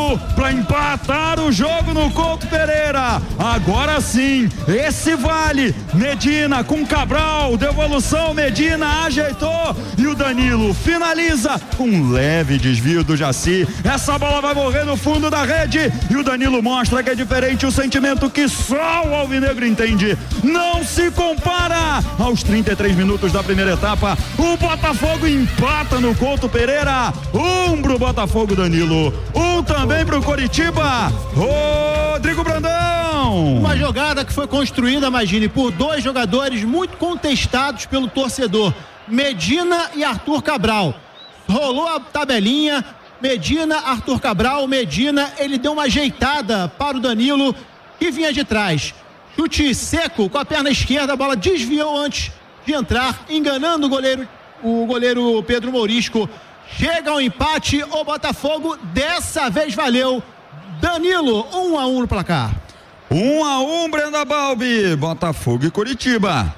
Danilo para empatar o jogo no Couto Pereira. Agora sim, esse vale. Medina com Cabral, devolução, Medina ajeitou e o Danilo finaliza com um leve desvio do Jaci. Essa bola vai morrer no fundo da rede e o Danilo mostra que é diferente, o sentimento que só o alvinegro entende. Não se compara. Aos 33 minutos da primeira etapa, o Botafogo empata no Couto Pereira. Pro Botafogo, Danilo. Também pro Coritiba, Rodrigo Brandão. Uma jogada que foi construída, imagine, por dois jogadores muito contestados pelo torcedor, Medina e Arthur Cabral. Rolou a tabelinha, Medina, Arthur Cabral, Medina, ele deu uma ajeitada para o Danilo que vinha de trás. Chute seco com a perna esquerda, a bola desviou antes de entrar, enganando o goleiro Pedro Mourisco. Chega ao empate, o Botafogo dessa vez valeu. Danilo, 1-1 no placar. 1-1, Brenda Balbi, Botafogo e Coritiba.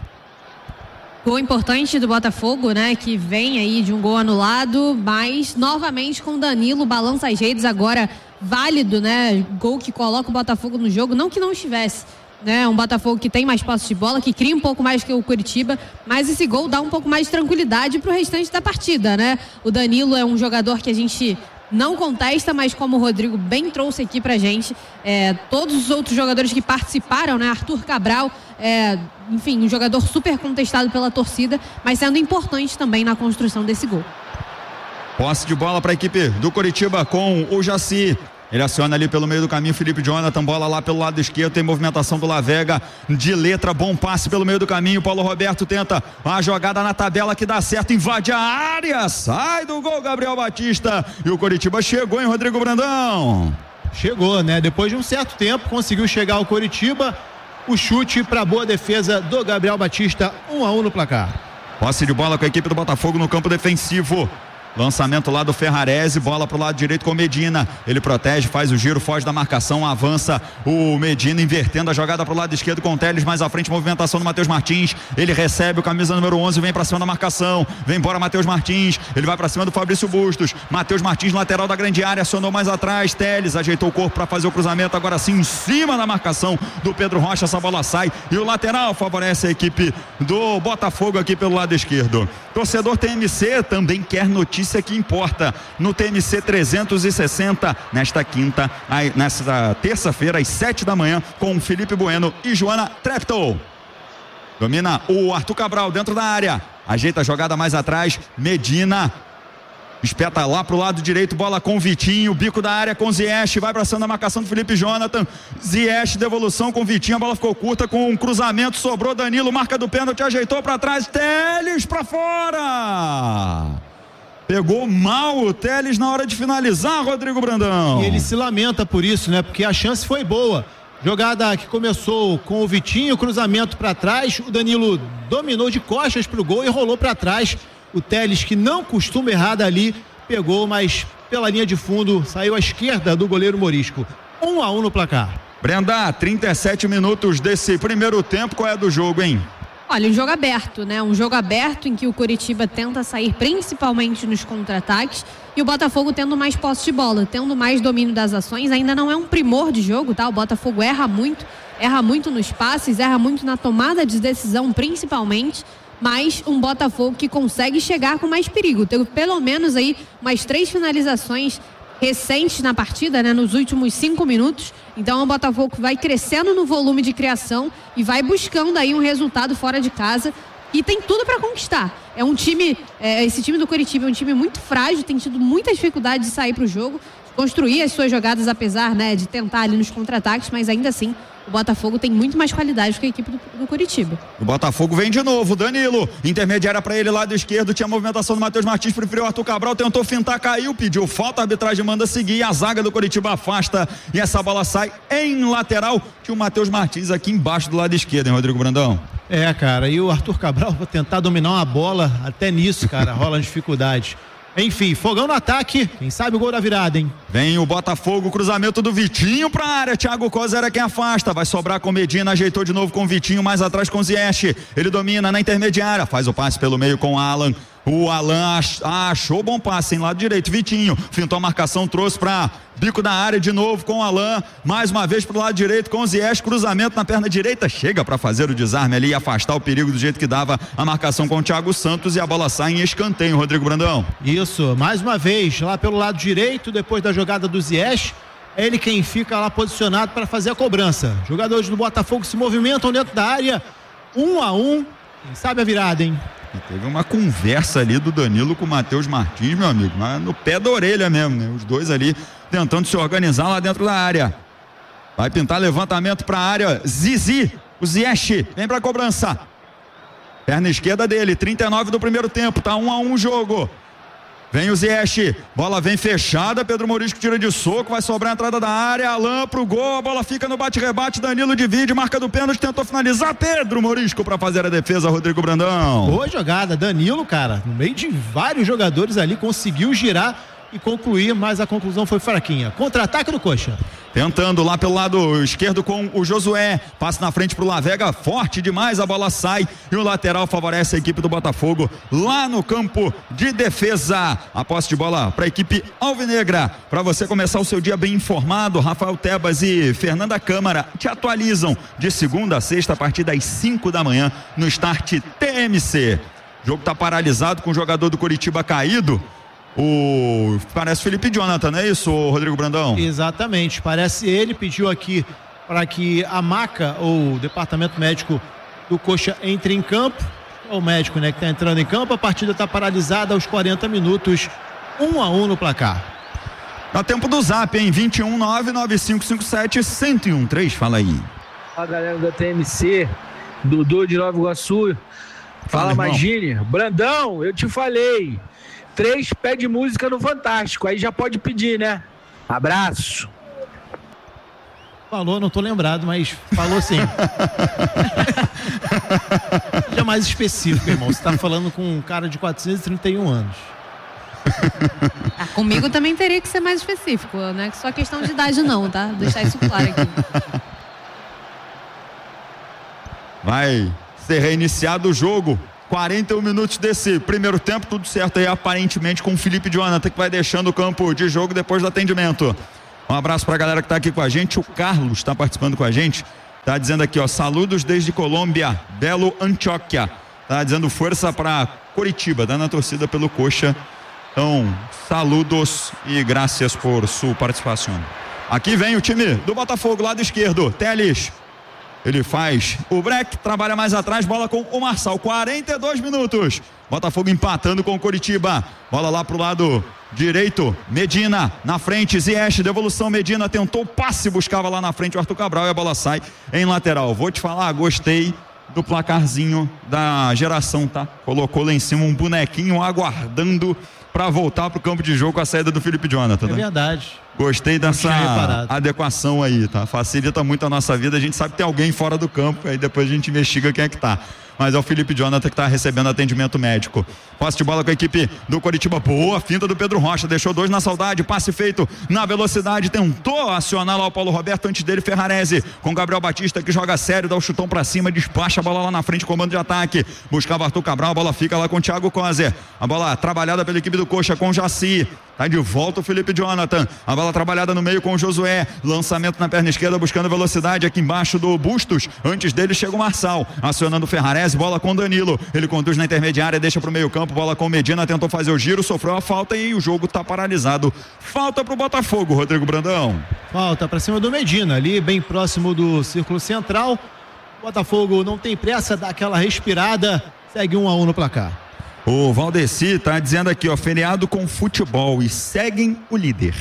Gol importante do Botafogo, né? Que vem aí de um gol anulado, mas novamente com o Danilo, balança as redes agora, válido, né? Gol que coloca o Botafogo no jogo, não que não estivesse, né? Um Botafogo que tem mais posse de bola, que cria um pouco mais que o Coritiba, mas esse gol dá um pouco mais de tranquilidade pro restante da partida, né? O Danilo é um jogador que a gente não contesta, mas como o Rodrigo bem trouxe aqui pra gente, todos os outros jogadores que participaram, né? Arthur Cabral, enfim, um jogador super contestado pela torcida, mas sendo importante também na construção desse gol. Posse de bola para a equipe do Coritiba com o Jaci. Ele aciona ali pelo meio do caminho, Felipe Jonathan, bola lá pelo lado esquerdo, tem movimentação do Lavega, de letra, bom passe pelo meio do caminho, Paulo Roberto tenta a jogada na tabela que dá certo, invade a área, sai do gol Gabriel Batista, e o Coritiba chegou, hein, Rodrigo Brandão? Chegou, né, depois de um certo tempo, conseguiu chegar ao Coritiba, o chute para boa defesa do Gabriel Batista, 1-1 no placar. Posse de bola com a equipe do Botafogo no campo defensivo. Lançamento lá do Ferrarese, bola pro lado direito com o Medina, ele protege, faz o giro, foge da marcação, avança o Medina, invertendo a jogada pro lado esquerdo com o Teles, mais à frente, movimentação do Matheus Martins, ele recebe o camisa número 11, vem pra cima da marcação, vem embora Matheus Martins, ele vai pra cima do Fabrício Bustos, Matheus Martins, lateral da grande área, acionou mais atrás, Teles ajeitou o corpo pra fazer o cruzamento, agora sim em cima da marcação do Pedro Rocha, essa bola sai e o lateral favorece a equipe do Botafogo aqui pelo lado esquerdo. Torcedor TMC também quer notícia que importa no TMC 360 nesta terça-feira às 7 da manhã com Felipe Bueno e Joana Treptow. Domina o Arthur Cabral dentro da área, ajeita a jogada mais atrás, Medina espeta lá pro lado direito, bola com o Vitinho, bico da área com o Ziyech, vai pra cima da marcação do Felipe Jonathan, Ziyech, devolução com o Vitinho, a bola ficou curta com um cruzamento, sobrou Danilo, marca do pênalti, ajeitou pra trás, Teles pra fora, pegou mal o Teles na hora de finalizar, Rodrigo Brandão. E ele se lamenta por isso, né, porque a chance foi boa, jogada que começou com o Vitinho, cruzamento pra trás, o Danilo dominou de costas pro gol e rolou pra trás. O Teles, que não costuma errar dali, pegou, mas pela linha de fundo, saiu à esquerda do goleiro Mourisco. 1-1 no placar. Brenda, 37 minutos desse primeiro tempo, qual é do jogo, hein? Olha, um jogo aberto, né? Um jogo aberto em que o Coritiba tenta sair principalmente nos contra-ataques e o Botafogo tendo mais posse de bola, tendo mais domínio das ações. Ainda não é um primor de jogo, tá? O Botafogo erra muito nos passes, erra muito na tomada de decisão principalmente, mas um Botafogo que consegue chegar com mais perigo. Teve pelo menos aí umas 3 finalizações recentes na partida, né, nos últimos 5 minutos. Então é um Botafogo que vai crescendo no volume de criação e vai buscando aí um resultado fora de casa e tem tudo para conquistar. É um time, esse time do Coritiba é um time muito frágil, tem tido muita dificuldade de sair para o jogo, construir as suas jogadas, apesar, né, de tentar ali nos contra-ataques, mas ainda assim o Botafogo tem muito mais qualidade que a equipe do Coritiba. O Botafogo vem de novo, Danilo, intermediária para ele, lado esquerdo, tinha movimentação do Matheus Martins, preferiu o Arthur Cabral, tentou fintar, caiu, pediu falta, a arbitragem manda seguir, a zaga do Coritiba afasta e essa bola sai em lateral, que o Matheus Martins aqui embaixo do lado esquerdo, hein, Rodrigo Brandão? Cara, e o Arthur Cabral vai tentar dominar uma bola, até nisso, cara, rola dificuldade. Enfim, fogão no ataque, quem sabe o gol da virada, hein? Vem o Botafogo, cruzamento do Vitinho pra área, Thiago Cosa era quem afasta, vai sobrar com Medina, ajeitou de novo com o Vitinho, mais atrás com o Ziyech, ele domina na intermediária, faz o passe pelo meio com o Alan, O Alan achou bom passe, em lado direito. Vitinho fintou a marcação, trouxe para bico da área de novo com o Alan. Mais uma vez pro lado direito com o Ziyech. Cruzamento na perna direita. Chega para fazer o desarme ali e afastar o perigo do jeito que dava a marcação com o Thiago Santos. E a bola sai em escanteio, Rodrigo Brandão. Isso, mais uma vez, lá pelo lado direito, depois da jogada do Ziyech. É ele quem fica lá posicionado para fazer a cobrança. Jogadores do Botafogo se movimentam dentro da área. 1-1. Quem sabe a virada, hein? E teve uma conversa ali do Danilo com o Matheus Martins, meu amigo, mas no pé da orelha mesmo, né? Os dois ali tentando se organizar lá dentro da área. Vai pintar levantamento para a área. Zizi, o Ziyech, vem para a cobrança. Perna esquerda dele, 39 do primeiro tempo, tá 1-1 o jogo. Vem o Ziyech, bola vem fechada, Pedro Morisco tira de soco, vai sobrar a entrada da área, Alan pro gol, a bola fica no bate-rebate, Danilo divide, marca do pênalti, tentou finalizar, Pedro Morisco para fazer a defesa, Rodrigo Brandão. Boa jogada, Danilo, cara, no meio de vários jogadores ali, conseguiu girar e concluir, mas a conclusão foi fraquinha. Contra-ataque do Coxa. Tentando lá pelo lado esquerdo com o Josué, passa na frente pro Lavega, forte demais, a bola sai e o lateral favorece a equipe do Botafogo lá no campo de defesa. A posse de bola para a equipe alvinegra. Para você começar o seu dia bem informado, Rafael Tebas e Fernanda Câmara te atualizam de segunda a sexta a partir das 5 da manhã no Start TMC. O jogo tá paralisado com o jogador do Coritiba caído. Parece Felipe Jonathan, não é isso, Rodrigo Brandão? Exatamente, parece ele, pediu aqui para que a maca ou o departamento médico do Coxa entre em campo. É o médico, né, que está entrando em campo. A partida está paralisada aos 40 minutos, 1-1 no placar. Dá tempo do zap, hein? 21995571013, fala aí. A galera da TMC, Dudu de Nova Iguaçu. Fala, Magine. Brandão, eu te falei. 3 pede música no Fantástico, aí já pode pedir, né? Abraço. Falou, não tô lembrado, mas falou sim. Seja mais específico, irmão. Você tá falando com um cara de 431 anos. Comigo também teria que ser mais específico, não é só questão de idade não, tá? Deixar isso claro aqui. Vai ser reiniciado o jogo. 41 minutos desse primeiro tempo, tudo certo aí aparentemente com o Felipe Jonathan, que vai deixando o campo de jogo depois do atendimento. Um abraço pra galera que tá aqui com a gente. O Carlos está participando com a gente, tá dizendo aqui, ó, saludos desde Colômbia, Belo Antioquia, tá dizendo força pra Coritiba, dando a torcida pelo Coxa. Então, saludos e graças por sua participação. Aqui vem o time do Botafogo, lado esquerdo, Teles. Ele faz o break, trabalha mais atrás, bola com o Marçal, 42 minutos. Botafogo empatando com o Coritiba. Bola lá pro lado direito, Medina na frente, Ziyech, devolução, Medina tentou passe, buscava lá na frente o Arthur Cabral e a bola sai em lateral. Vou te falar, gostei do placarzinho da geração, tá? Colocou lá em cima um bonequinho aguardando para voltar pro campo de jogo com a saída do Felipe Jonathan, né? É verdade. Gostei dessa adequação aí, tá? Facilita muito a nossa vida, a gente sabe que tem alguém fora do campo, aí depois a gente investiga quem é que tá. Mas é o Felipe Jonathan que está recebendo atendimento médico. Posse de bola com a equipe do Coritiba. Boa finta do Pedro Rocha. Deixou 2 na saudade. Passe feito na velocidade. Tentou acionar lá o Paulo Roberto. Antes dele, Ferrarese. Com Gabriel Batista que joga sério. Dá o chutão pra cima. Despacha a bola lá na frente. Comando de ataque. Buscava Arthur Cabral. A bola fica lá com o Thiago Coser. A bola trabalhada pela equipe do Coxa com o Jaci. Tá de volta o Felipe Jonathan. A bola trabalhada no meio com o Josué. Lançamento na perna esquerda buscando velocidade aqui embaixo do Bustos. Antes dele chega o Marçal. Acionando o Ferrarese. Bola com o Danilo. Ele conduz na intermediária. Deixa pro meio campo. Bola com o Medina. Tentou fazer o giro. Sofreu a falta e o jogo tá paralisado. Falta pro Botafogo, Rodrigo Brandão. Falta pra cima do Medina. Ali bem próximo do círculo central. O Botafogo não tem pressa. Dá aquela respirada. Segue 1-1 no placar. O Valdeci tá dizendo aqui, ó, feriado com futebol e seguem o líder.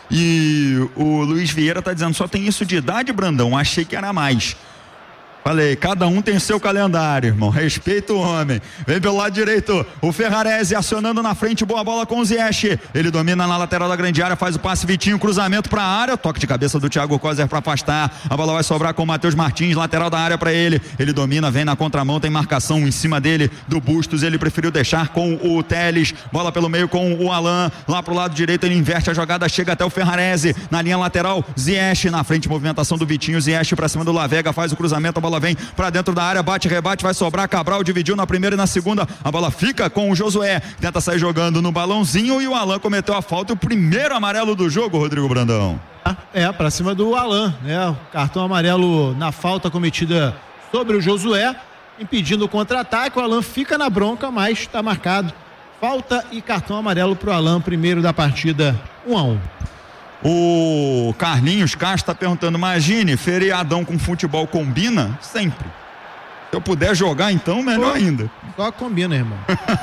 E o Luiz Vieira tá dizendo, só tem isso de idade, Brandão? Achei que era mais. Falei, cada um tem seu calendário, irmão. Respeita o homem. Vem pelo lado direito. O Ferrarese acionando na frente. Boa bola com o Ziyech. Ele domina na lateral da grande área. Faz o passe Vitinho. Cruzamento pra área. Toque de cabeça do Thiago Coser pra afastar. A bola vai sobrar com o Matheus Martins. Lateral da área pra ele. Ele domina, vem na contramão. Tem marcação em cima dele do Bustos. Ele preferiu deixar com o Teles. Bola pelo meio com o Alan. Lá pro lado direito ele inverte a jogada. Chega até o Ferrarese. Na linha lateral, Ziyech na frente. Movimentação do Vitinho. Ziyech pra cima do Lavega. Faz o cruzamento. A bola bola vem pra dentro da área, bate, rebate, vai sobrar, Cabral dividiu na primeira e na segunda, a bola fica com o Josué, tenta sair jogando no balãozinho e o Alan cometeu a falta, o primeiro amarelo do jogo, Rodrigo Brandão. Pra cima do Alan, né? O cartão amarelo na falta cometida sobre o Josué, impedindo o contra-ataque, o Alan fica na bronca, mas está marcado falta e cartão amarelo pro Alan, primeiro da partida, 1-1. O Carlinhos Castro está perguntando, imagine, feriadão com futebol combina? Sempre. Se eu puder jogar, então, melhor ainda. Só combina, irmão.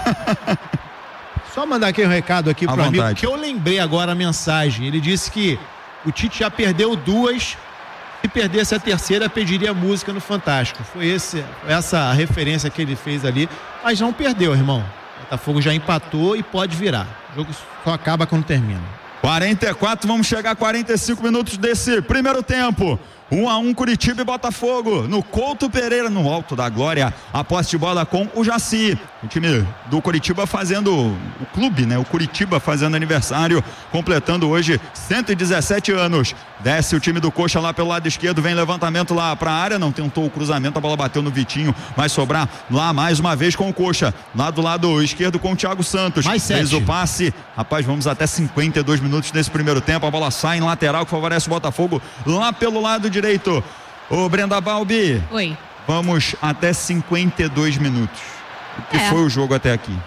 Só mandar aqui um recado aqui pro amigo, que eu lembrei agora a mensagem. Ele disse que o Tite já perdeu 2, se perdesse a terceira, pediria música no Fantástico. Foi essa a referência que ele fez ali, mas não perdeu, irmão. O Botafogo já empatou e pode virar. O jogo só acaba quando termina. 44, vamos chegar a 45 minutos desse primeiro tempo. 1-1 Curitiba e Botafogo no Couto Pereira, no Alto da Glória. A posse de bola com o Jaci. O time do Curitiba fazendo, o clube, né? O Curitiba fazendo aniversário, completando hoje 117 anos. Desce o time do Coxa lá pelo lado esquerdo, vem levantamento lá pra área, não tentou o cruzamento, a bola bateu no Vitinho, vai sobrar lá mais uma vez com o Coxa. Lá do lado esquerdo com o Thiago Santos. Fez o passe. Rapaz, vamos até 52 minutos nesse primeiro tempo. A bola sai em lateral que favorece o Botafogo lá pelo lado direito. Ô Brenda Balbi. Oi. Vamos até 52 minutos. O que foi o jogo até aqui?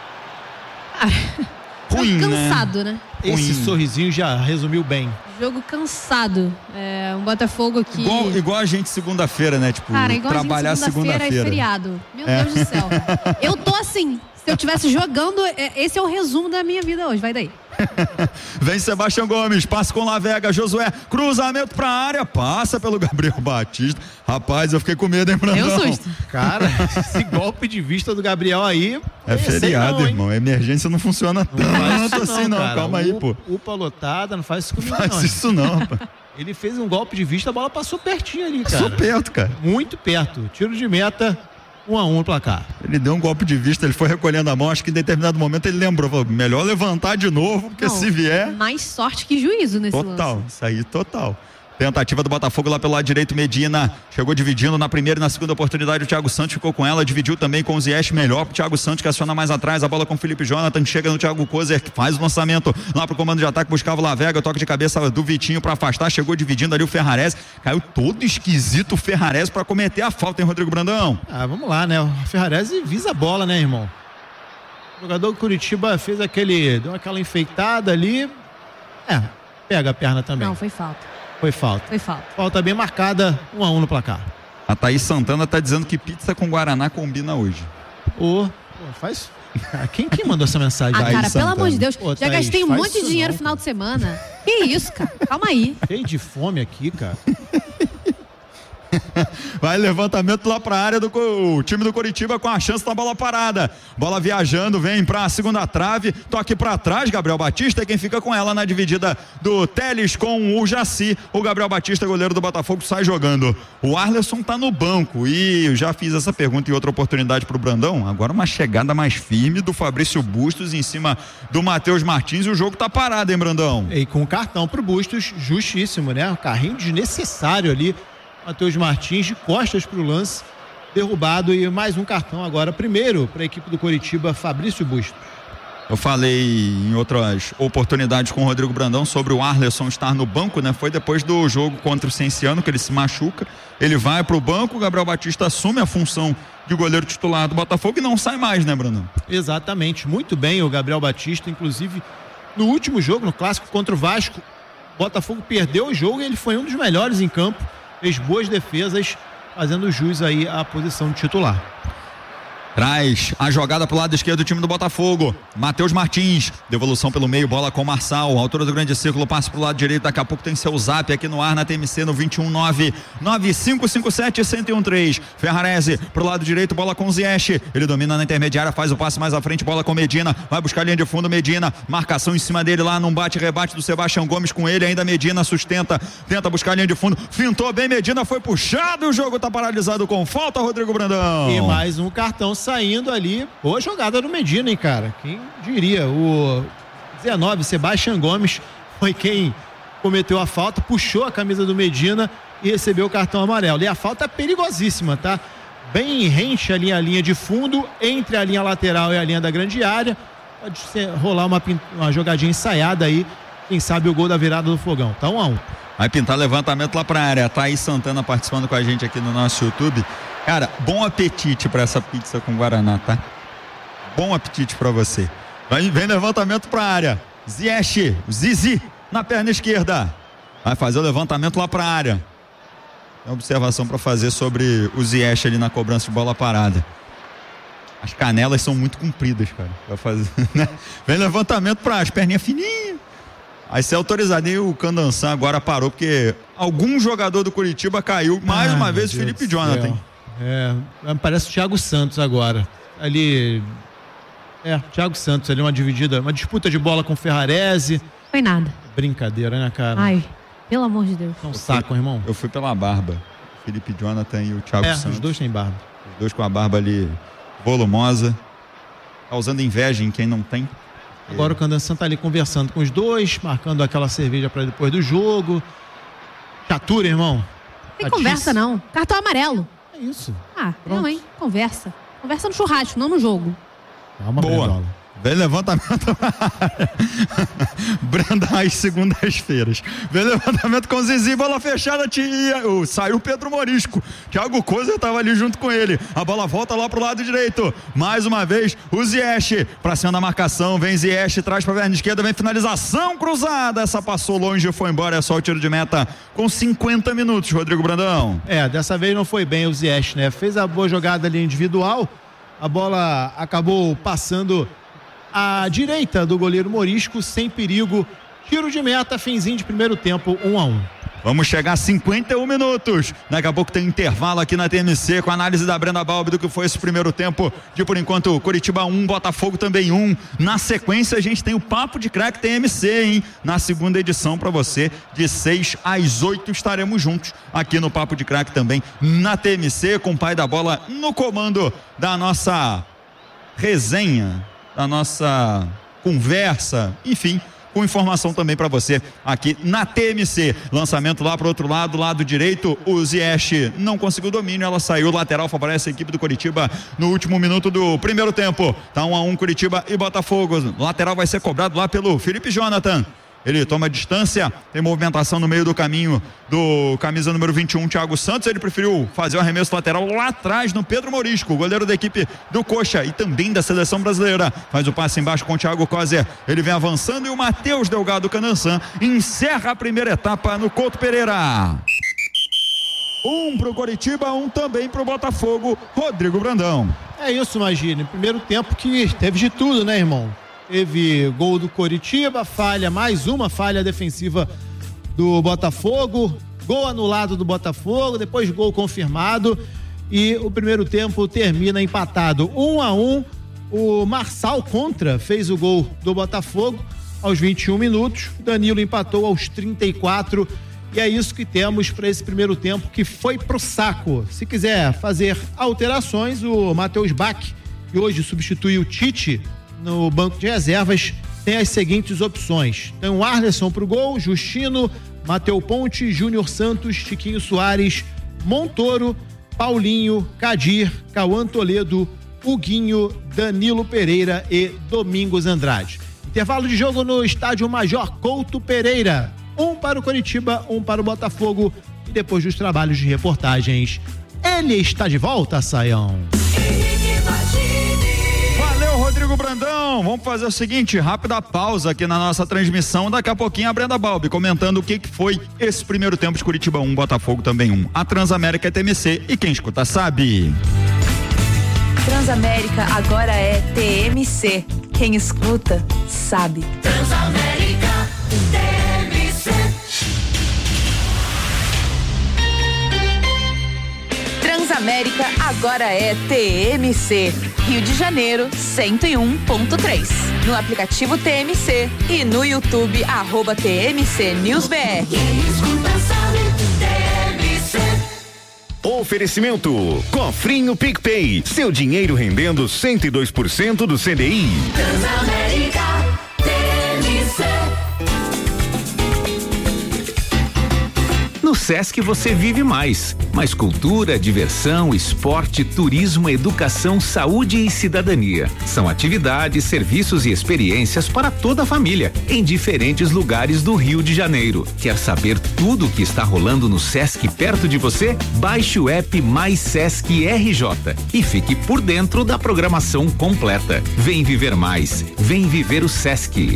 Ruim, cansado, né? Esse sorrisinho já resumiu bem. Jogo cansado. Um Botafogo que... Igual a gente segunda-feira, né? Tipo, cara, igual trabalhar segunda-feira. É feriado. Meu Deus do céu. Eu tô assim. Se eu estivesse jogando, esse é o resumo da minha vida hoje. Vai daí. Vem Sebastião Gomes, passa com Lavega, Josué, cruzamento pra área, passa pelo Gabriel Batista. Rapaz, eu fiquei com medo, hein, Brandão? Deu susto. Cara, esse golpe de vista do Gabriel aí... É feriado, irmão. Emergência não funciona tanto assim, não. Cara. Calma aí, pô. Upa lotada, não faz isso comigo, não. Faz isso não, pô. Ele fez um golpe de vista, a bola passou pertinho ali, cara. Passou perto, cara. Muito perto. Tiro de meta, 1-1 no placar. Ele deu um golpe de vista, ele foi recolhendo a mão, acho que em determinado momento ele lembrou, falou, melhor levantar de novo, porque se vier... Mais sorte que juízo nesse lance. Total, isso aí, total. Tentativa do Botafogo lá pelo lado direito, Medina chegou dividindo na primeira e na segunda oportunidade, o Thiago Santos ficou com ela, dividiu também com o Ziyech, melhor pro Thiago Santos que aciona mais atrás, a bola com o Felipe Jonathan, chega no Thiago Kozer, faz o lançamento lá pro comando de ataque, buscava o Lavega, toque de cabeça do Vitinho pra afastar, chegou dividindo ali o Ferrarese, caiu todo esquisito o Ferrarese pra cometer a falta, hein, Rodrigo Brandão? Vamos lá, né, o Ferrarese visa a bola, né, irmão? O jogador do Curitiba deu aquela enfeitada ali, pega a perna também. Não, foi falta. Foi falta. Foi falta. Falta bem marcada, 1-1 no placar. A Thaís Santana tá dizendo que pizza com Guaraná combina hoje. Faz... Quem mandou essa mensagem? Cara, Thaís pelo Santana. amor de Deus, já Thaís, gastei um monte de dinheiro no final de semana. Que isso, cara? Calma aí. Cheio de fome aqui, cara. Vai levantamento lá pra área do time do Curitiba com a chance da bola parada. Bola viajando, vem pra segunda trave, toque pra trás, Gabriel Batista é quem fica com ela na dividida do Teles com o Jaci. O Gabriel Batista, goleiro do Botafogo, sai jogando. O Arleson tá no banco e eu já fiz essa pergunta em outra oportunidade pro Brandão. Agora uma chegada mais firme do Fabrício Bustos em cima do Matheus Martins e o jogo tá parado, hein, Brandão? E com cartão pro Bustos, justíssimo, né? Um carrinho desnecessário ali. Matheus Martins de costas para o lance, derrubado e mais um cartão agora, primeiro para a equipe do Coritiba, Fabrício Bustos. Eu falei em outras oportunidades com o Rodrigo Brandão sobre o Arleson estar no banco, né? Foi depois do jogo contra o Cienciano que ele se machuca, ele vai para o banco, o Gabriel Batista assume a função de goleiro titular do Botafogo e não sai mais, né, Brandão? Exatamente, muito bem o Gabriel Batista, inclusive no último jogo, no clássico contra o Vasco, o Botafogo perdeu o jogo e ele foi um dos melhores em campo. Fez boas defesas, fazendo jus aí à posição de titular. Traz a jogada pro lado esquerdo do time do Botafogo. Matheus Martins, devolução pelo meio, bola com o Marçal, altura do grande círculo, passe pro lado direito, daqui a pouco tem seu zap aqui no ar na TMC no 219-9557-1013. Ferrarese pro lado direito, bola com o Ziyech, ele domina na intermediária, faz o passe mais à frente, bola com Medina, vai buscar a linha de fundo, Medina, marcação em cima dele lá, num bate-rebate do Sebastião Gomes com ele, ainda Medina sustenta, tenta buscar a linha de fundo, fintou bem, Medina foi puxado e o jogo tá paralisado com falta, Rodrigo Brandão. E mais um cartão saindo ali, boa jogada do Medina, hein, cara, quem diria, o 19, Sebastião Gomes, foi quem cometeu a falta, puxou a camisa do Medina e recebeu o cartão amarelo. E a falta é perigosíssima, tá? Bem rente ali a linha de fundo, entre a linha lateral e a linha da grande área. Pode rolar uma jogadinha ensaiada aí, quem sabe o gol da virada do Fogão. Tá 1-1. Vai pintar levantamento lá pra área. Thaís Santana participando com a gente aqui no nosso YouTube. Cara, bom apetite pra essa pizza com Guaraná, tá? Bom apetite pra você. Vem levantamento pra área. Ziyech, Zizi na perna esquerda. Vai fazer o levantamento lá pra área. Tem uma observação pra fazer sobre o Ziyech ali na cobrança de bola parada. As canelas são muito compridas, cara. Pra fazer, né? Vem levantamento pra área, as perninhas fininhas. Aí se é autorizado. E o Candançã agora parou, porque algum jogador do Curitiba caiu. Mais uma vez o Felipe Jonathan. Parece o Thiago Santos agora. Ali. Thiago Santos ali, uma disputa de bola com o Ferrarese. Foi nada. Brincadeira, né, cara? Ai, pelo amor de Deus. É um saco, irmão. Eu fui pela barba. Felipe Jonathan e o Thiago Santos. Os dois têm barba. Os dois com a barba ali volumosa, causando inveja em quem não tem. Agora o Candançã tá ali conversando com os dois, marcando aquela cerveja para depois do jogo. Chatura, irmão. Tem conversa não. Cartão amarelo. É isso. Não, hein? Conversa. Conversa no churrasco, não no jogo. Calma, boa. Vem levantamento. Branda às segundas-feiras. Vem levantamento com o Zizi, bola fechada. Saiu o Pedro Morisco. Thiago Cozer estava ali junto com ele. A bola volta lá pro lado direito. Mais uma vez, o Ziyech pra cima da marcação. Vem Ziyech, traz pra perna esquerda. Vem finalização cruzada. Essa passou longe e foi embora. É só o tiro de meta com 50 minutos, Rodrigo Brandão. Dessa vez não foi bem o Ziyech, né? Fez a boa jogada ali individual. A bola acabou passando à direita do goleiro Morisco, sem perigo. Tiro de meta, finzinho de primeiro tempo, 1-1. Vamos chegar a 51 minutos. Daqui a pouco tem intervalo aqui na TMC com a análise da Brenda Balbi do que foi esse primeiro tempo de, por enquanto, Curitiba 1, Botafogo também 1. Na sequência a gente tem o Papo de Craque TMC, hein? Na segunda edição para você, de 6 às 8 estaremos juntos aqui no Papo de Craque também na TMC, com o pai da bola no comando da nossa resenha, da nossa conversa, enfim, com informação também para você aqui na TMC. Lançamento lá pro outro lado, lado direito, o Ziyech não conseguiu domínio, ela saiu, lateral favorece a equipe do Curitiba no último minuto do primeiro tempo. Tá 1-1 Curitiba e Botafogo. Lateral vai ser cobrado lá pelo Felipe Jonathan. Ele toma distância, tem movimentação no meio do caminho do camisa número 21, Thiago Santos. Ele preferiu fazer o arremesso lateral lá atrás no Pedro Morisco, goleiro da equipe do Coxa e também da seleção brasileira. Faz o passe embaixo com o Thiago Cozer. Ele vem avançando e o Matheus Delgado Candançã encerra a primeira etapa no Couto Pereira. 1 pro Curitiba, 1 também pro Botafogo. Rodrigo Brandão. É isso, Magine. Primeiro tempo que teve de tudo, né, irmão? Teve gol do Coritiba, mais uma falha defensiva do Botafogo, gol anulado do Botafogo, depois gol confirmado e o primeiro tempo termina empatado 1-1. O Marçal Contra fez o gol do Botafogo aos 21 minutos, Danilo empatou aos 34 e é isso que temos para esse primeiro tempo que foi pro saco. Se quiser fazer alterações, o Matheus Bach, que hoje substitui o Tite no banco de reservas, tem as seguintes opções. Tem o Arleson pro gol, Justino, Mateu Ponte, Júnior Santos, Chiquinho Soares, Montoro, Paulinho, Kadir, Cauã Toledo, Huguinho, Danilo Pereira e Domingos Andrade. Intervalo de jogo no estádio Major Couto Pereira. 1 para o Coritiba, 1 para o Botafogo. E depois dos trabalhos de reportagens, ele está de volta, Saião. Rodrigo Brandão, vamos fazer o seguinte, rápida pausa aqui na nossa transmissão, daqui a pouquinho a Brenda Balbi comentando o que foi esse primeiro tempo de Curitiba 1, Botafogo também 1. A Transamérica é TMC e quem escuta sabe. Transamérica agora é TMC, quem escuta sabe. Transamérica TMC. Transamérica agora é TMC. Rio de Janeiro 101.3. No aplicativo TMC e no YouTube @TMC NewsBR. Oferecimento Cofrinho PicPay, seu dinheiro rendendo 102% do CDI. Transamérica TMC. No Sesc você vive mais. Mais cultura, diversão, esporte, turismo, educação, saúde e cidadania. São atividades, serviços e experiências para toda a família, em diferentes lugares do Rio de Janeiro. Quer saber tudo o que está rolando no Sesc perto de você? Baixe o app Mais Sesc RJ e fique por dentro da programação completa. Vem viver mais. Vem viver o Sesc.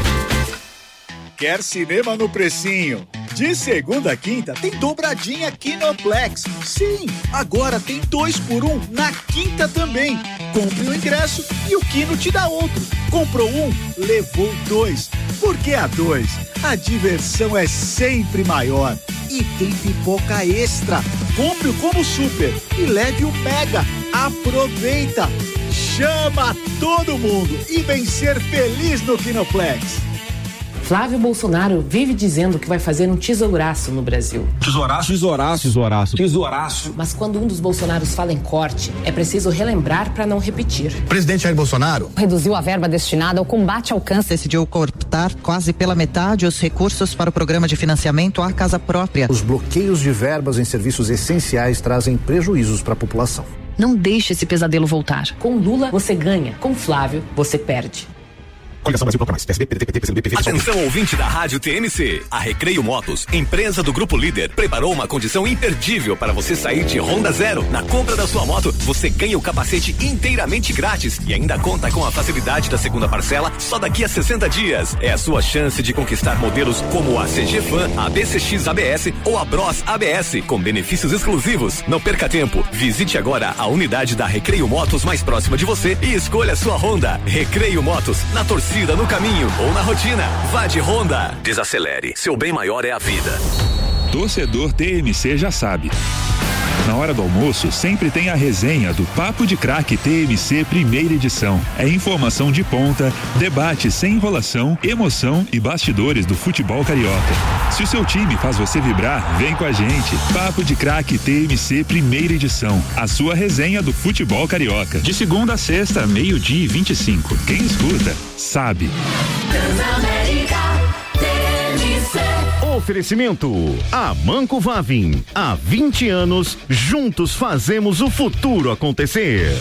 Quer cinema no precinho? De segunda a quinta tem dobradinha Kinoplex. Sim, agora tem 2 por 1 na quinta também. Compre o ingresso e o Kino te dá outro. Comprou um, levou 2. Porque a 2, a diversão é sempre maior. E tem pipoca extra. Compre o Combo Super e leve o Mega. Aproveita! Chama todo mundo e vem ser feliz no Kinoplex. Flávio Bolsonaro vive dizendo que vai fazer um tesouraço no Brasil. Tesouraço? Tesouraço. Tesouraço. Tesouraço. Mas quando um dos Bolsonaros fala em corte, é preciso relembrar para não repetir. O presidente Jair Bolsonaro reduziu a verba destinada ao combate ao câncer. Decidiu cortar quase pela metade os recursos para o programa de financiamento à casa própria. Os bloqueios de verbas em serviços essenciais trazem prejuízos para a população. Não deixe esse pesadelo voltar. Com Lula, você ganha. Com Flávio, você perde. Coligação Brasil mais. PSB, PDT, PT, PCdoB, PV. Atenção, ouvinte da Rádio TMC. A Recreio Motos, empresa do Grupo Líder, preparou uma condição imperdível para você sair de Honda Zero. Na compra da sua moto, você ganha o capacete inteiramente grátis e ainda conta com a facilidade da segunda parcela só daqui a 60 dias. É a sua chance de conquistar modelos como a CG Fan, a BCX ABS ou a Bros ABS, com benefícios exclusivos. Não perca tempo. Visite agora a unidade da Recreio Motos mais próxima de você e escolha a sua Honda. Recreio Motos, na torcida, no caminho ou na rotina. Vá de Honda. Desacelere. Seu bem maior é a vida. Torcedor TMC já sabe. Na hora do almoço, sempre tem a resenha do Papo de Craque TMC primeira edição. É informação de ponta, debate sem enrolação, emoção e bastidores do futebol carioca. Se o seu time faz você vibrar, vem com a gente. Papo de Craque TMC primeira edição. A sua resenha do futebol carioca. De segunda a sexta, 12:25. Quem escuta, sabe. Oferecimento Amanco Vavin. Há 20 anos, juntos fazemos o futuro acontecer.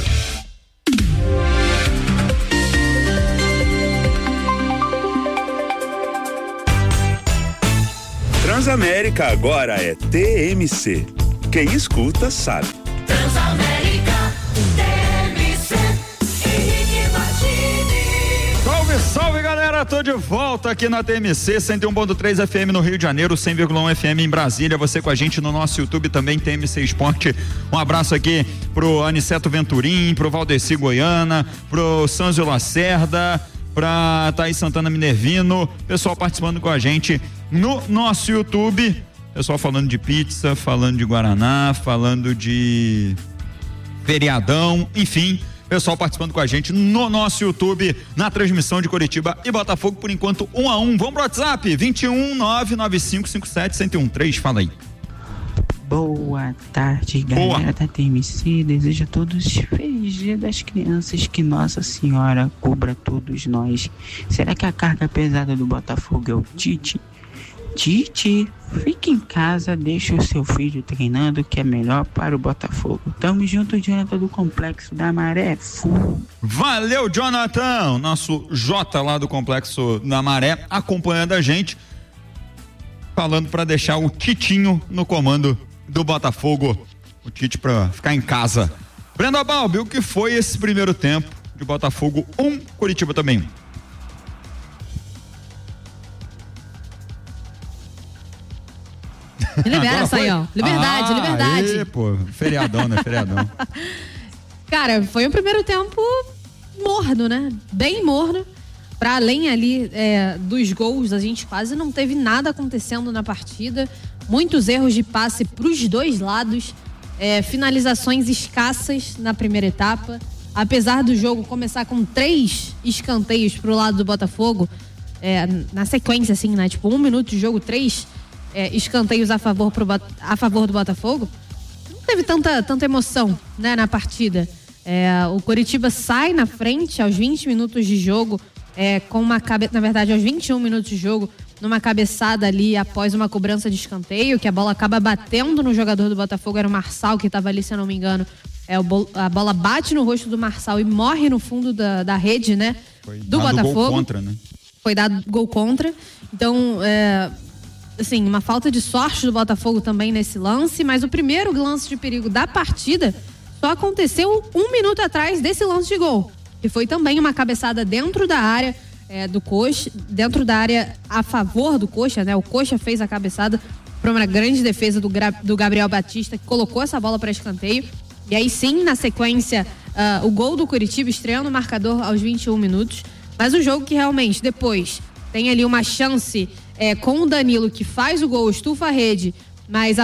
Transamérica agora é TMC. Quem escuta sabe. Transamérica, TMC, Henrique Martini. Salve, salve, galera, tô de volta aqui na TMC 101.3 FM no Rio de Janeiro, 100,1 FM em Brasília. Você com a gente no nosso YouTube também, TMC Esporte. Um abraço aqui pro Aniceto Venturim, pro Valdeci Goiana, pro Sanzio Lacerda, pra Thaís Santana Minervino, pessoal participando com a gente no nosso YouTube, pessoal falando de pizza, falando de Guaraná, falando de feriadão, enfim, pessoal participando com a gente no nosso YouTube, na transmissão de Coritiba e Botafogo, por enquanto 1-1. Vamos pro WhatsApp, 21-99557-1013, fala aí. Boa tarde, galera da TMC. Desejo a todos feliz Dia das Crianças, que Nossa Senhora cubra todos nós. Será que a carga pesada do Botafogo é o Tite? Tite, fique em casa, deixe o seu filho treinando, que é melhor para o Botafogo. Tamo junto, Jonathan do Complexo da Maré. Valeu, Jonathan, nosso Jota lá do Complexo da Maré, acompanhando a gente, falando para deixar o Titinho no comando do Botafogo, o Tite para ficar em casa. Brenda Balbi, o que foi esse primeiro tempo de Botafogo 1, Coritiba também 1? Libera essa aí, ó. Liberdade, liberdade. Aí, pô, feriadão, né? Feriadão. Cara, foi um primeiro tempo morno, né? Bem morno. Pra além ali dos gols, a gente quase não teve nada acontecendo na partida. Muitos erros de passe pros dois lados. Finalizações escassas na primeira etapa. Apesar do jogo começar com 3 escanteios pro lado do Botafogo, na sequência, assim, né? Tipo, 1 minuto de jogo, 3 escanteios a favor do Botafogo. Não teve tanta emoção, né, na partida. O Coritiba sai na frente aos 20 minutos de jogo na verdade, aos 21 minutos de jogo, numa cabeçada ali após uma cobrança de escanteio, que a bola acaba batendo no jogador do Botafogo, era o Marçal que estava ali, se eu não me engano. A bola bate no rosto do Marçal e morre no fundo da rede, né? Do Botafogo. Gol contra, né? Foi dado gol contra. Então, assim, uma falta de sorte do Botafogo também nesse lance, mas o primeiro lance de perigo da partida só aconteceu 1 minuto atrás desse lance de gol. E foi também uma cabeçada dentro da área do Coxa, dentro da área a favor do Coxa, né? O Coxa fez a cabeçada para uma grande defesa do Gabriel Batista, que colocou essa bola para escanteio. E aí sim, na sequência, o gol do Coritiba estreando o marcador aos 21 minutos. Mas um jogo que realmente depois tem ali uma chance com o Danilo, que faz o gol, estufa a rede, mas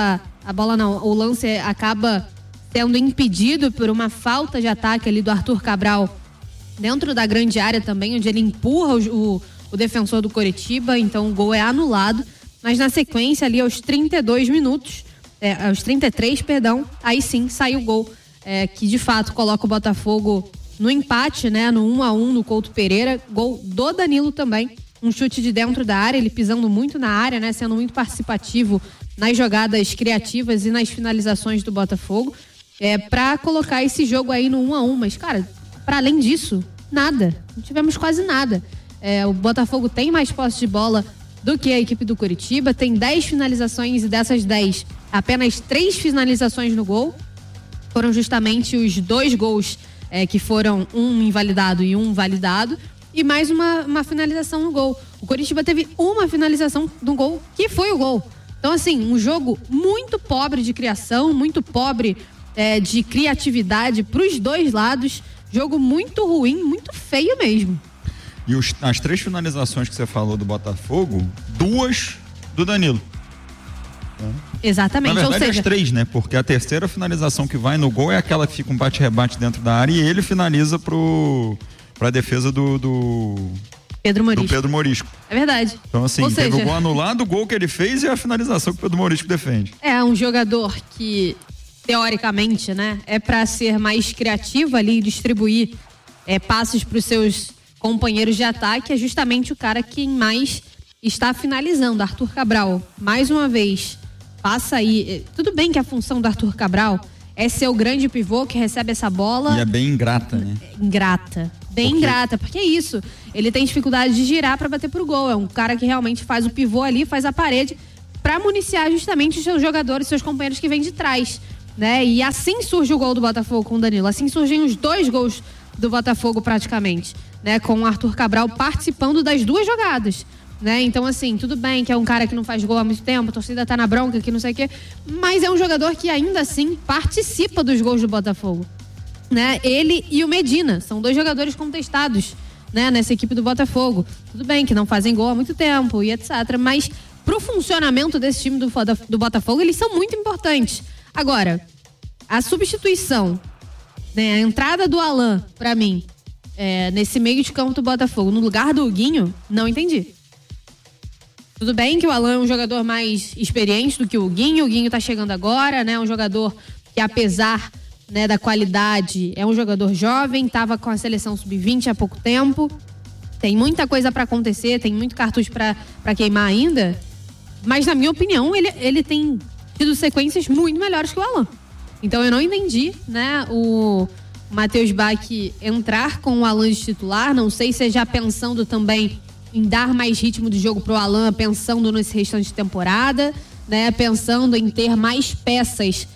o lance acaba sendo impedido por uma falta de ataque ali do Arthur Cabral dentro da grande área também, onde ele empurra o defensor do Coritiba, então o gol é anulado. Mas na sequência ali aos 32 minutos, aos 33, perdão, aí sim sai o gol, que de fato coloca o Botafogo no empate, né, no 1-1 no Couto Pereira, gol do Danilo também, um chute de dentro da área, ele pisando muito na área, né, sendo muito participativo nas jogadas criativas e nas finalizações do Botafogo, pra colocar esse jogo aí no 1-1, mas cara, para além disso, nada, não tivemos quase nada. O Botafogo tem mais posse de bola do que a equipe do Coritiba, tem 10 finalizações e dessas 10, apenas 3 finalizações no gol. Foram justamente os 2 gols que foram um invalidado e um validado, e mais uma finalização no gol. O Coritiba teve uma finalização no gol, que foi o gol. Então, assim, um jogo muito pobre de criação, muito pobre de criatividade para os dois lados. Jogo muito ruim, muito feio mesmo. E as 3 finalizações que você falou do Botafogo, 2 do Danilo. Exatamente. Na verdade, ou seja, as 3, né? Porque a terceira finalização que vai no gol é aquela que fica um bate-rebate dentro da área e ele finaliza pra defesa do Pedro Morisco. É verdade. Então, assim, teve o gol anulado, o gol que ele fez e a finalização que o Pedro Morisco defende. É um jogador que, teoricamente, né, é pra ser mais criativo ali e distribuir passes pros seus companheiros de ataque, é justamente o cara que mais está finalizando. Arthur Cabral, mais uma vez, passa aí. Tudo bem que a função do Arthur Cabral é ser o grande pivô que recebe essa bola. E é bem ingrata, né? Ingrata, porque é isso. Ele tem dificuldade de girar para bater pro gol. É um cara que realmente faz o pivô ali, faz a parede para municiar justamente os seus jogadores, seus companheiros que vêm de trás, né? E assim surge o gol do Botafogo com o Danilo. Assim surgem os 2 gols do Botafogo praticamente, né? Com o Arthur Cabral participando das 2 jogadas. Né? Então, assim, tudo bem que é um cara que não faz gol há muito tempo, a torcida tá na bronca, que não sei o quê, mas é um jogador que ainda assim participa dos gols do Botafogo, né? Ele e o Medina são 2 jogadores contestados, né, nessa equipe do Botafogo. Tudo bem que não fazem gol há muito tempo e etc, mas pro funcionamento desse time do Botafogo, eles são muito importantes. Agora, a substituição, né, a entrada do Alan, pra mim, nesse meio de campo do Botafogo, no lugar do Huguinho, não entendi. Tudo bem que o Alan é um jogador mais experiente do que o Huguinho tá chegando agora, né? Um jogador que, apesar, né, da qualidade, é um jogador jovem, tava com a seleção sub-20 há pouco tempo, tem muita coisa para acontecer, tem muito cartucho para queimar ainda, mas na minha opinião, ele tem tido sequências muito melhores que o Alan. Então eu não entendi, né, o Matheus Bach entrar com o Alan de titular, não sei se é já pensando também em dar mais ritmo de jogo pro Alan, pensando nesse restante de temporada, né? Pensando em ter mais peças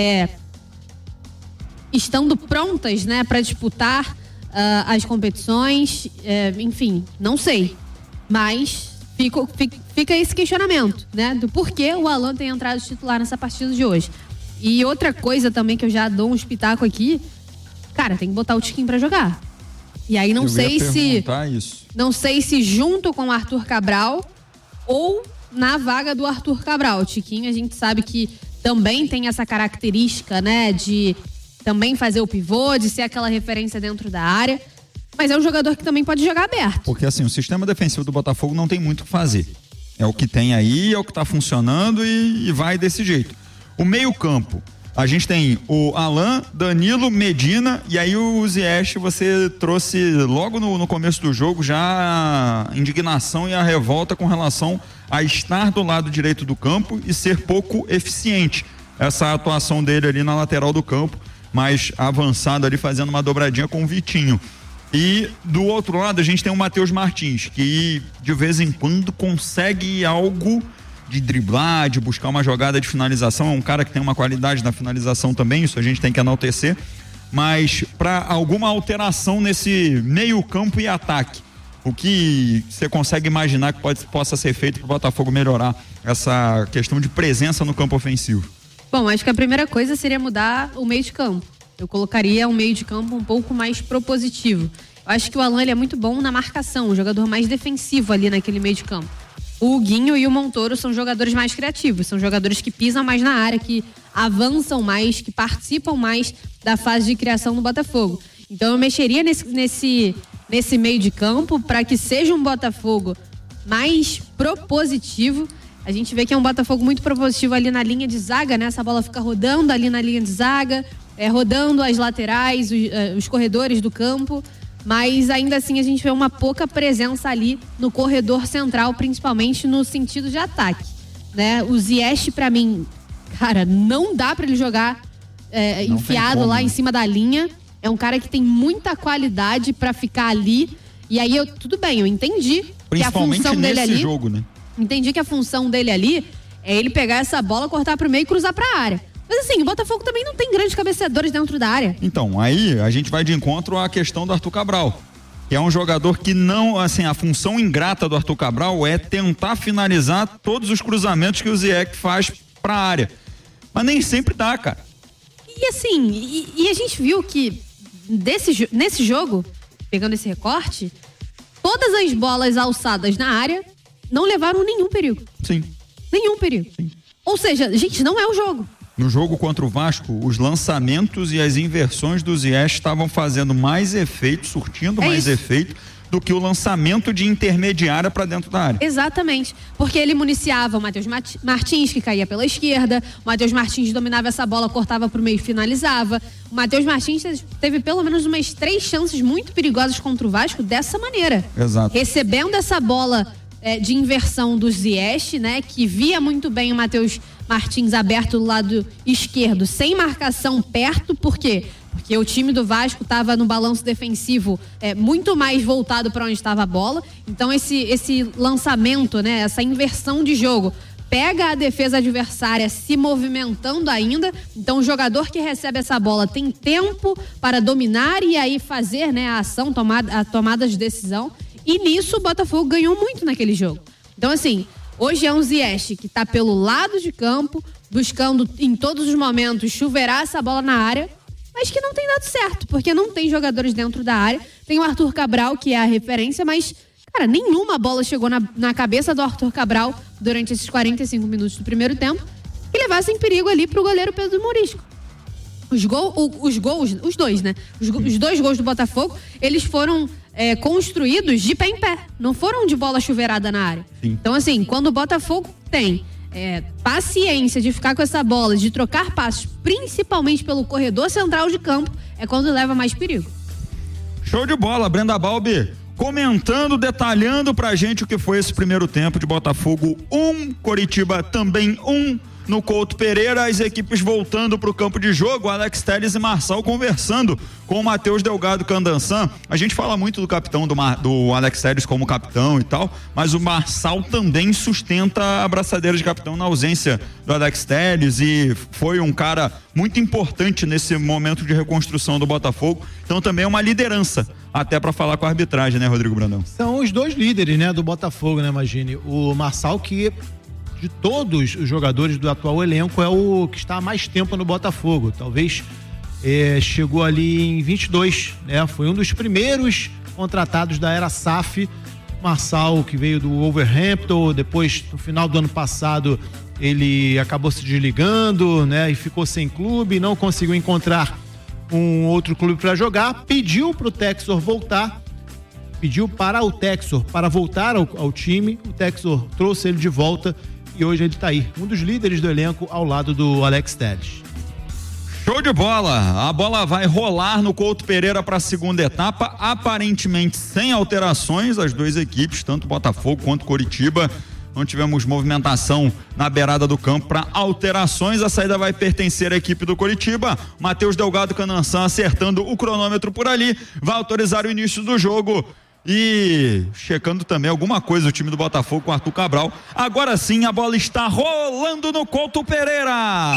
estando prontas, né, para disputar as competições, enfim, não sei. Mas fica esse questionamento, né, do porquê o Alan tem entrado de titular nessa partida de hoje. E outra coisa também que eu já dou um espetáculo aqui, cara, tem que botar o Tiquinho pra jogar. E aí não sei se junto com o Arthur Cabral ou na vaga do Arthur Cabral. O Tiquinho, a gente sabe que também tem essa característica, né, de também fazer o pivô, de ser aquela referência dentro da área, mas é um jogador que também pode jogar aberto. Porque assim, o sistema defensivo do Botafogo não tem muito o que fazer. É o que tem aí, é o que tá funcionando e vai desse jeito. O meio-campo, A gente tem o Alan, Danilo, Medina, e aí o Ziyech, você trouxe logo no começo do jogo já a indignação e a revolta com relação a estar do lado direito do campo e ser pouco eficiente. Essa atuação dele ali na lateral do campo, mais avançado ali, fazendo uma dobradinha com o Vitinho. E do outro lado a gente tem o Matheus Martins, que de vez em quando consegue algo de driblar, de buscar uma jogada de finalização. É um cara que tem uma qualidade na finalização também, isso a gente tem que enaltecer. Mas para alguma alteração nesse meio campo e ataque, o que você consegue imaginar que possa ser feito para o Botafogo melhorar essa questão de presença no campo ofensivo? Bom, acho que a primeira coisa seria mudar o meio de campo. Eu colocaria um meio de campo um pouco mais propositivo. Eu acho que o Alan ele é muito bom na marcação, um jogador mais defensivo ali naquele meio de campo. O Guinho e o Montoro são jogadores mais criativos, são jogadores que pisam mais na área, que avançam mais, que participam mais da fase de criação do Botafogo. Então eu mexeria nesse meio de campo para que seja um Botafogo mais propositivo. A gente vê que é um Botafogo muito propositivo ali na linha de zaga, né? Essa bola fica rodando ali na linha de zaga, rodando as laterais, os corredores do campo. Mas ainda assim a gente vê uma pouca presença ali no corredor central, principalmente no sentido de ataque, né? O Ziyech, pra mim, cara, não dá pra ele jogar enfiado lá em cima da linha. É um cara que tem muita qualidade pra ficar ali. E aí, tudo bem, eu entendi que a função dele ali... jogo, né? Entendi que a função dele ali é ele pegar essa bola, cortar pro meio e cruzar pra área. Mas assim, o Botafogo também não tem grandes cabeceadores dentro da área. Então, aí a gente vai de encontro à questão do Arthur Cabral, que é um jogador que não, assim, a função ingrata do Arthur Cabral é tentar finalizar todos os cruzamentos que o Ziyech faz pra área. Mas nem sempre dá, cara. E assim, e a gente viu que nesse jogo, pegando esse recorte, todas as bolas alçadas na área não levaram nenhum perigo. Sim. Nenhum perigo. Sim. Ou seja, gente, não é o jogo. No jogo contra o Vasco, os lançamentos e as inversões do Ziyech estavam fazendo mais efeito, surtindo mais efeito, do que o lançamento de intermediária para dentro da área. Exatamente, porque ele municiava o Matheus Martins, que caía pela esquerda, o Matheus Martins dominava essa bola, cortava para o meio e finalizava. O Matheus Martins teve pelo menos umas 3 chances muito perigosas contra o Vasco dessa maneira. Exato. Recebendo essa bola de inversão do Ziyech, né, que via muito bem o Matheus Martins aberto do lado esquerdo, sem marcação perto, por quê? Porque o time do Vasco estava no balanço defensivo muito mais voltado para onde estava a bola. Então esse lançamento, né, essa inversão de jogo, pega a defesa adversária se movimentando ainda. Então o jogador que recebe essa bola tem tempo para dominar e aí fazer, né, a ação, a tomada de decisão. E nisso o Botafogo ganhou muito naquele jogo. Então assim, hoje é um Ziyech que está pelo lado de campo, buscando em todos os momentos chuveirar essa bola na área, mas que não tem dado certo, porque não tem jogadores dentro da área. Tem o Arthur Cabral, que é a referência, mas, cara, nenhuma bola chegou na cabeça do Arthur Cabral durante esses 45 minutos do primeiro tempo e levassem perigo ali pro goleiro Pedro Morisco. Os dois, né? Os 2 gols do Botafogo, eles foram construídos de pé em pé, não foram de bola chuveirada na área. Sim. Então, assim, quando o Botafogo tem paciência de ficar com essa bola, de trocar passos, principalmente pelo corredor central de campo, é quando leva mais perigo. Show de bola, Brenda Balbi, comentando, detalhando pra gente o que foi esse primeiro tempo de Botafogo 1, Coritiba também 1. No Couto Pereira, as equipes voltando para o campo de jogo, Alex Telles e Marçal conversando com o Matheus Delgado Candançan. A gente fala muito do capitão, do Alex Telles como capitão e tal, mas o Marçal também sustenta a braçadeira de capitão na ausência do Alex Telles e foi um cara muito importante nesse momento de reconstrução do Botafogo. Então também é uma liderança, até para falar com a arbitragem, né, Rodrigo Brandão? São os 2 líderes, né, do Botafogo, né, imagine. O Marçal, que de todos os jogadores do atual elenco é o que está há mais tempo no Botafogo, talvez chegou ali em 22, né? Foi um dos primeiros contratados da era SAF. Marçal, que veio do Wolverhampton, depois no final do ano passado ele acabou se desligando, né? E ficou sem clube, não conseguiu encontrar um outro clube para jogar, pediu para o Texor voltar, pediu para o Texor para voltar ao time, o Texor trouxe ele de volta. E hoje ele está aí, um dos líderes do elenco ao lado do Alex Telles. Show de bola, a bola vai rolar no Couto Pereira para a segunda etapa, aparentemente sem alterações, as duas equipes, tanto Botafogo quanto Coritiba, não tivemos movimentação na beirada do campo para alterações, a saída vai pertencer à equipe do Coritiba. Matheus Delgado Canançã acertando o cronômetro por ali, vai autorizar o início do jogo. E checando também alguma coisa o time do Botafogo com Arthur Cabral. Agora sim a bola está rolando no Couto Pereira.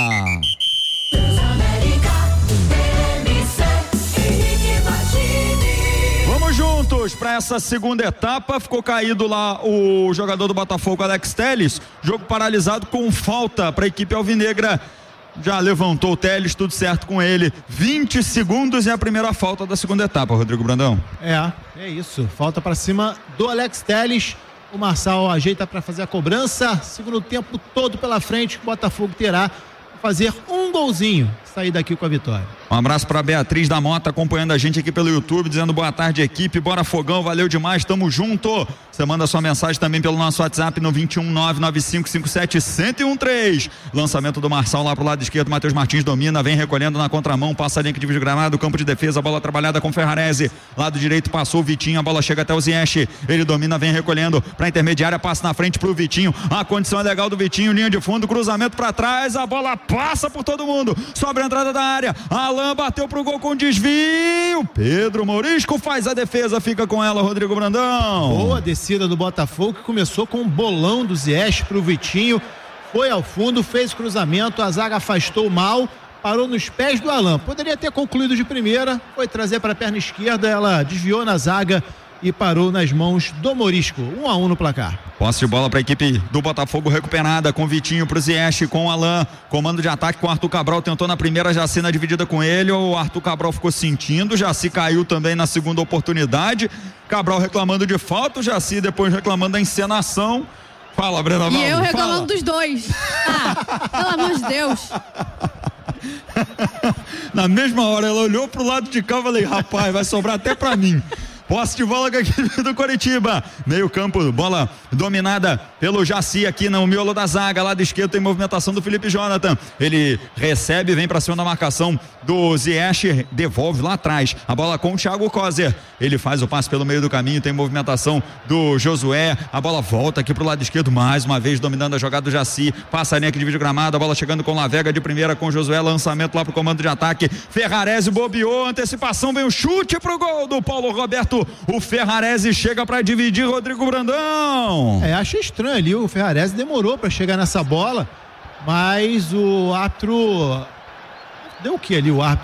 Vamos juntos para essa segunda etapa. Ficou caído lá o jogador do Botafogo, Alex Telles. Jogo paralisado com falta para a equipe alvinegra. Já levantou o Telles, tudo certo com ele. 20 segundos é a primeira falta da segunda etapa, Rodrigo Brandão. É isso. Falta para cima do Alex Telles. O Marçal ajeita para fazer a cobrança. Segundo tempo todo pela frente, o Botafogo terá que fazer um golzinho. Sair daqui com a vitória. Um abraço para Beatriz da Mota acompanhando a gente aqui pelo YouTube, dizendo boa tarde, equipe, bora Fogão, valeu demais, tamo junto. Você manda sua mensagem também pelo nosso WhatsApp no 21995571013. Lançamento do Marçal lá pro lado esquerdo, Matheus Martins domina, vem recolhendo na contramão, passa a linha que divide o gramado, campo de defesa, bola trabalhada com Ferrarese, lado direito passou o Vitinho, a bola chega até o Ziyech, ele domina, vem recolhendo pra intermediária, passa na frente pro Vitinho, a condição é legal do Vitinho, linha de fundo, cruzamento pra trás, a bola passa por todo mundo, sobra a entrada da área, Alan bateu pro gol com desvio, Pedro Morisco faz a defesa, fica com ela, Rodrigo Brandão. Boa descida do Botafogo, que começou com um bolão do Ziyech pro Vitinho, foi ao fundo, fez cruzamento, a zaga afastou mal, parou nos pés do Alan, poderia ter concluído de primeira, foi trazer para a perna esquerda, ela desviou na zaga e parou nas mãos do Morisco. 1-1 no placar. Posse de bola para a equipe do Botafogo recuperada, com Vitinho pro Ziyech, com o Alan, comando de ataque com o Arthur Cabral, tentou na primeira, Jaci na dividida com ele, o Arthur Cabral ficou sentindo, Jaci caiu também na segunda oportunidade, Cabral reclamando de falta, o Jaci depois reclamando da encenação. Fala, Brena Valdo. E eu reclamando dos dois. Pelo amor de Deus. Na mesma hora ela olhou pro lado de cá e falei, rapaz, vai sobrar até pra mim. Posse de bola com a equipe do Coritiba, meio campo, bola dominada pelo Jaci aqui no miolo da zaga, lado esquerdo tem movimentação do Felipe Jonathan, ele recebe, vem pra cima da marcação do Ziyech, devolve lá atrás, a bola com o Thiago Kozer, ele faz o passe pelo meio do caminho, tem movimentação do Josué, a bola volta aqui pro lado esquerdo, mais uma vez dominando a jogada do Jaci, passa a linha que divide o gramado, a bola chegando com Lavega de primeira com o Josué, lançamento lá pro comando de ataque, Ferrarese bobeou, antecipação, vem o chute pro gol do Paulo Roberto. O Ferrarese chega para dividir, Rodrigo Brandão. Achei estranho ali, o Ferrarese demorou para chegar nessa bola, mas o árbitro deu o que ali, o árbitro?